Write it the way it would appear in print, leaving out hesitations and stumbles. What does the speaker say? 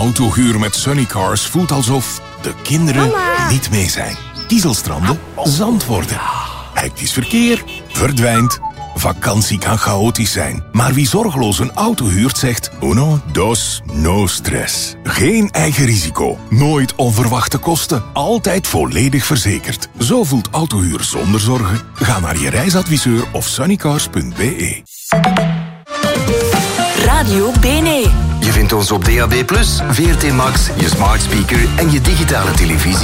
Autohuur met Sunnycars voelt alsof de kinderen niet mee zijn. Kiezelstranden, zand worden. Hectisch verkeer verdwijnt. Vakantie kan chaotisch zijn. Maar wie zorgeloos een auto huurt zegt... Uno, dos, no stress. Geen eigen risico. Nooit onverwachte kosten. Altijd volledig verzekerd. Zo voelt autohuur zonder zorgen. Ga naar je reisadviseur of sunnycars.be. Radio Bene. Je vindt ons op DAB+, VRT Max, je smart speaker en je digitale televisie.